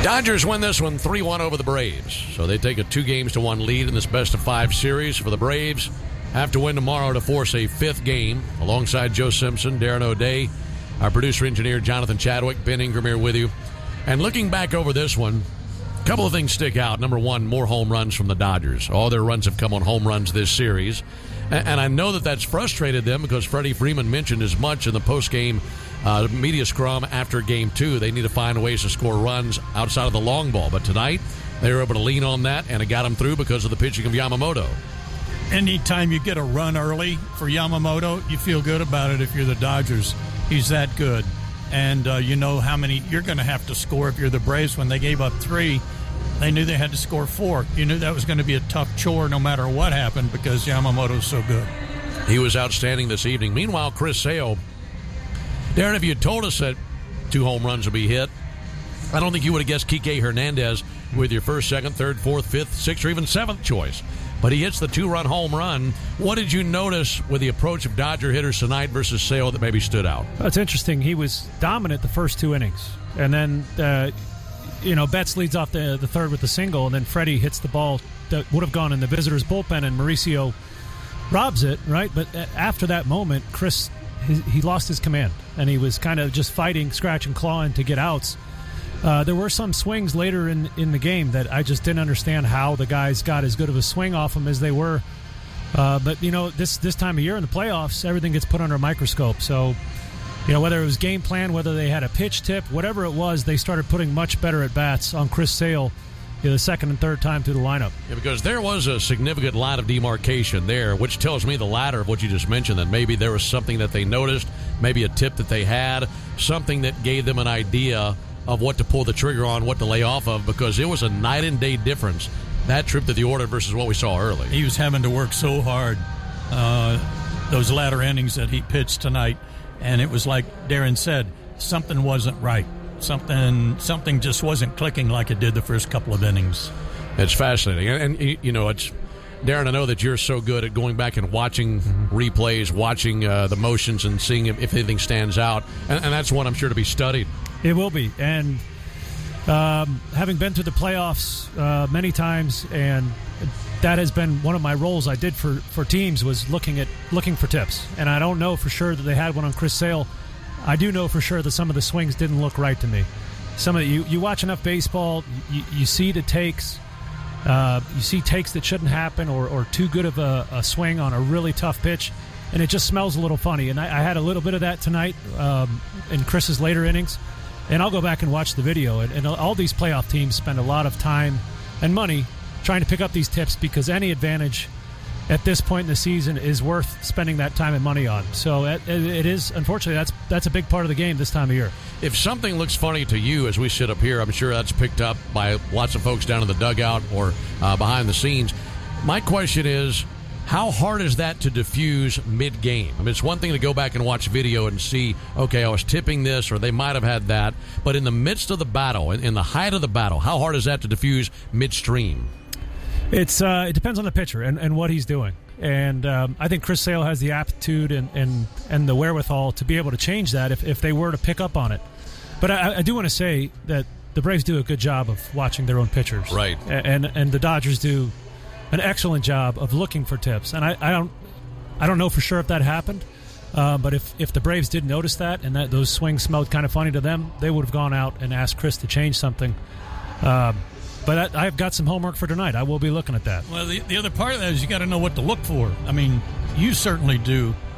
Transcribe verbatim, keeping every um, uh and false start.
Dodgers win this one three one over the Braves. So they take a two games to one lead in this best of five series. For the Braves, have to win tomorrow to force a fifth game. Alongside Joe Simpson, Darren O'Day, our producer-engineer Jonathan Chadwick, Ben Ingram here with you. And looking back over this one, a couple of things stick out. Number one, more home runs from the Dodgers. All their runs have come on home runs this series. And I know that that's frustrated them because Freddie Freeman mentioned as much in the post-game uh, media scrum after Game two. They need to find ways to score runs outside of the long ball. But tonight, they were able to lean on that, and it got them through because of the pitching of Yamamoto. Anytime you get a run early for Yamamoto, you feel good about it if you're the Dodgers. He's that good. And uh, you know how many you're going to have to score if you're the Braves. When they gave up three, they knew they had to score four. You knew that was going to be a tough chore no matter what happened because Yamamoto's so good. He was outstanding this evening. Meanwhile, Chris Sale, Darren, if you had told us that two home runs would be hit, I don't think you would have guessed Kike Hernandez with your first, second, third, fourth, fifth, sixth, or even seventh choice. But he hits the two-run home run. What did you notice with the approach of Dodger hitters tonight versus Sale that maybe stood out? That's interesting. He was dominant the first two innings. And then, uh, you know, Betts leads off the, the third with the single, and then Freddie hits the ball that would have gone in the visitors' bullpen, and Mauricio robs it, right? But after that moment, Chris, he, he lost his command, and he was kind of just fighting, scratching, clawing to get outs. Uh, there were some swings later in, in the game that I just didn't understand how the guys got as good of a swing off them as they were. Uh, but, you know, this this time of year in the playoffs, everything gets put under a microscope. So, you know, whether it was game plan, whether they had a pitch tip, whatever it was, they started putting much better at-bats on Chris Sale, you know, the second and third time through the lineup. Yeah, because there was a significant line of demarcation there, which tells me the latter of what you just mentioned, that maybe there was something that they noticed, maybe a tip that they had, something that gave them an idea of what to pull the trigger on, what to lay off of, because it was a night and day difference, that trip to the order versus what we saw early. He was having to work so hard uh, those latter innings that he pitched tonight, and it was like Darren said, something wasn't right. Something something just wasn't clicking like it did the first couple of innings. It's fascinating. And, and you know, it's Darren, I know that you're so good at going back and watching mm-hmm. replays, watching uh, the motions and seeing if, if anything stands out, and, and that's one I'm sure to be studied. It will be, and um, having been through the playoffs uh, many times, and that has been one of my roles I did for, for teams was looking at looking for tips. And I don't know for sure that they had one on Chris Sale. I do know for sure that some of the swings didn't look right to me. Some of the, you you watch enough baseball, you, you see the takes, uh, you see takes that shouldn't happen, or, or too good of a, a swing on a really tough pitch, and it just smells a little funny. And I, I had a little bit of that tonight um, in Chris's later innings. And I'll go back and watch the video. And, and all these playoff teams spend a lot of time and money trying to pick up these tips because any advantage at this point in the season is worth spending that time and money on. So it, it is, unfortunately, that's that's a big part of the game this time of year. If something looks funny to you as we sit up here, I'm sure that's picked up by lots of folks down in the dugout or uh, behind the scenes. My question is, how hard is that to diffuse mid-game? I mean, it's one thing to go back and watch video and see, okay, I was tipping this, or they might have had that. But in the midst of the battle, in, in the height of the battle, how hard is that to diffuse midstream? It's uh, it depends on the pitcher and, and what he's doing. And um, I think Chris Sale has the aptitude and, and, and the wherewithal to be able to change that if, if they were to pick up on it. But I, I do want to say that the Braves do a good job of watching their own pitchers. Right. And, and the Dodgers do an excellent job of looking for tips, and I, I don't, I don't know for sure if that happened, uh, but if, if the Braves did notice that and that those swings smelled kind of funny to them, they would have gone out and asked Chris to change something. Uh, but I, I've got some homework for tonight. I will be looking at that. Well, the, the other part of that is you got to know what to look for. I mean, you certainly do.